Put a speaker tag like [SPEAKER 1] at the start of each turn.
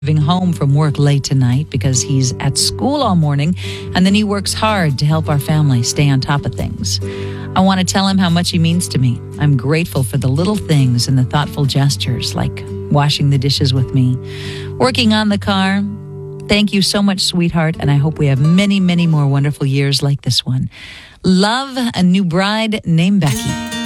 [SPEAKER 1] home from work late tonight because he's at school all morning, and then he works hard to help our family stay on top of things. I want to tell him how much he means to me. I'm grateful for the little things and the thoughtful gestures, like washing the dishes with me, working on the car. Thank you so much, sweetheart, and I hope we have many, many more wonderful years like this one. Love, a new bride named Becky.